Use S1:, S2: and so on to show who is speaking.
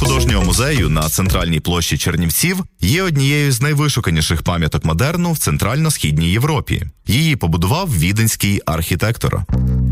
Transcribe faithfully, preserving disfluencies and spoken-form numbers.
S1: художнього музею на центральній площі Чернівців є однією з найвишуканіших пам'яток модерну в Центрально-Східній Європі. Її побудував віденський архітектор.